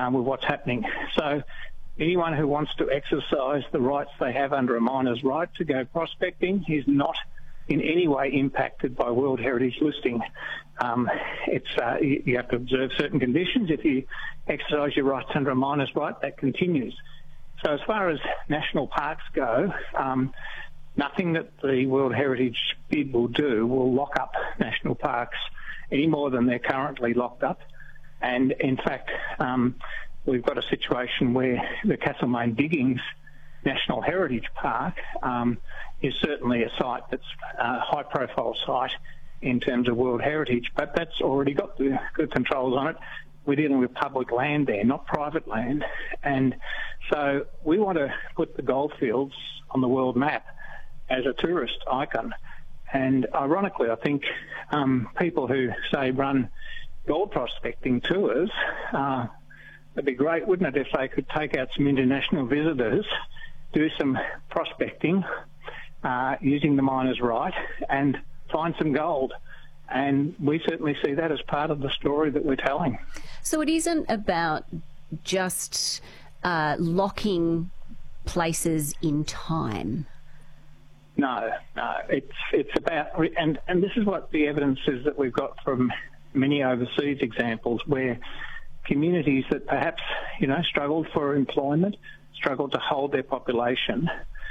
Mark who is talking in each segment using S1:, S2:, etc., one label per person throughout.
S1: with what's happening. So anyone who wants to exercise the rights they have under a miner's right to go prospecting is not in any way impacted by World Heritage listing. You have to observe certain conditions. If you exercise your rights under a miner's right, that continues. So as far as national parks go, nothing that the World Heritage bid will do will lock up national parks any more than they're currently locked up. And in fact, we've got a situation where the Castlemaine Diggings National Heritage Park is certainly a site that's a high-profile site in terms of World Heritage, but that's already got the good controls on it. We're dealing with public land there, not private land. And so we want to put the goldfields on the world map as a tourist icon. And ironically, I think people who, say, run gold prospecting tours, it'd be great, wouldn't it, if they could take out some international visitors, do some prospecting using the miner's right and find some gold. And we certainly see that as part of the story that we're telling.
S2: So it isn't about just locking places in time.
S1: No. It's about, and this is what the evidence is that we've got from many overseas examples where communities that perhaps, struggled for employment, struggled to hold their population,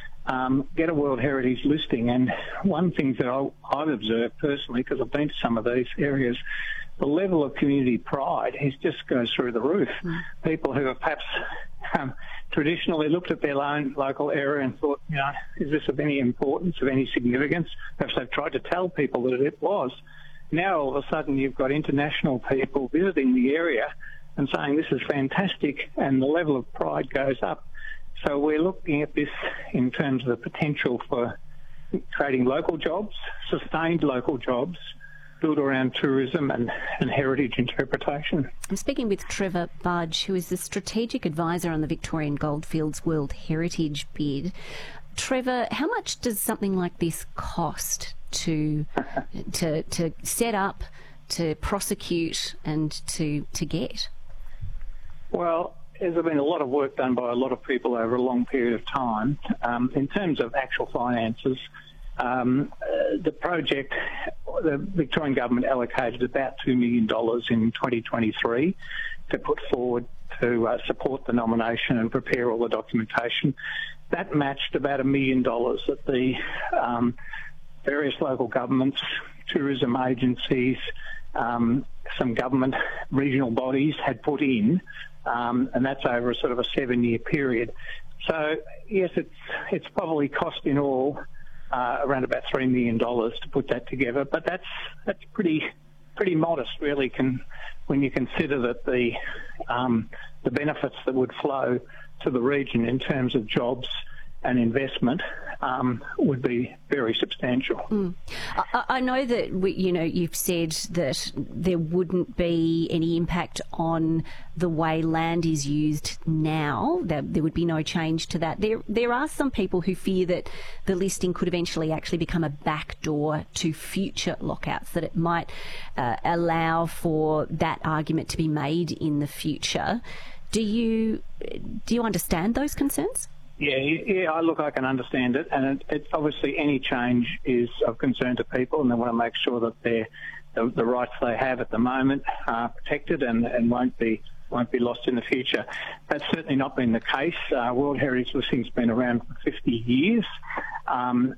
S1: get a World Heritage listing. And one thing that I've observed personally, because I've been to some of these areas, the level of community pride just goes through the roof. People who have perhaps traditionally looked at their own local area and thought, is this of any importance, of any significance? Perhaps they've tried to tell people that it was. Now all of a sudden you've got international people visiting the area and saying this is fantastic, and the level of pride goes up. So we're looking at this in terms of the potential for creating local jobs, sustained local jobs, built around tourism and heritage interpretation.
S2: I'm speaking with Trevor Budge, who is the strategic advisor on the Victorian Goldfields World Heritage bid. Trevor, how much does something like this cost to set up, to prosecute and to get?
S1: Well, there's been a lot of work done by a lot of people over a long period of time. In terms of actual finances, the project, the Victorian government allocated about $2 million in 2023 to put forward to support the nomination and prepare all the documentation. That matched about $1 million that the various local governments, tourism agencies, some government regional bodies had put in, and that's over a sort of a 7-year period. So yes, it's probably cost in all around about $3 million to put that together, but that's pretty modest, really, when you consider that the benefits that would flow to the region in terms of jobs and investment would be very substantial.
S2: I know that you've said that there wouldn't be any impact on the way land is used now. That there would be no change to that. There are some people who fear that the listing could eventually actually become a backdoor to future lockouts, that it might allow for that argument to be made in the future. Do you understand those concerns?
S1: Yeah. Look, I can understand it, and it obviously any change is of concern to people, and they want to make sure that the rights they have at the moment are protected and won't be lost in the future. That's certainly not been the case. World Heritage listing's been around for 50 years. And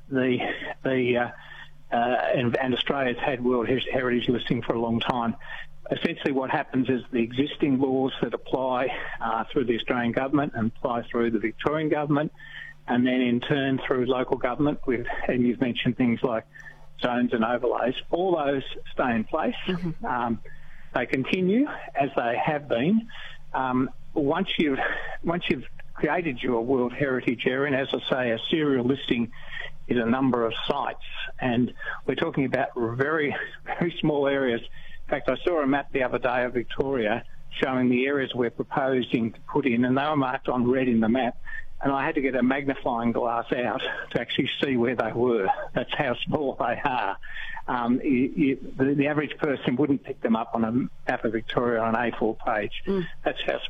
S1: Australia's had World Heritage listing for a long time. Essentially what happens is the existing laws that apply through the Australian government and apply through the Victorian government, and then in turn through local government, and you've mentioned things like zones and overlays, all those stay in place. They continue as they have been. Once you've created your World Heritage area, and as I say, a serial listing is a number of sites, and we're talking about very, very small areas. In fact, I saw a map the other day of Victoria showing the areas we're proposing to put in, and they were marked on red in the map, and I had to get a magnifying glass out to actually see where they were. That's how small they are. The average person wouldn't pick them up on a map of Victoria on an A4 page. That's how